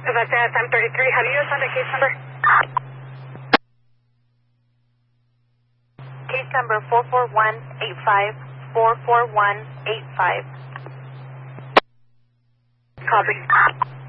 Sebastian, time 33. Have you assigned a case number? Case number 44185, 44185. Copy.